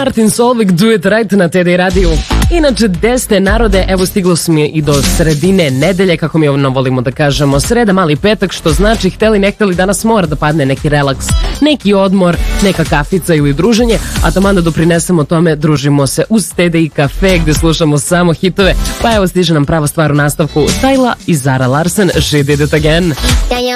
Martin Solveig, Do It Right na TD radiju. Inače, desne narode, evo stiglo smo i do sredine nedelje, kako mi ono volimo da kažemo, sreda, mali petak, što znači hteli ne hteli danas mora da padne neki relaks, neki odmor, neka kafica ili druženje, a tamo da doprinesemo tome, družimo se uz TD i kafe gde slušamo samo hitove, pa evo stiže nam prava stvar u nastavku, Tyla i Zara Larsson, She Did It Again.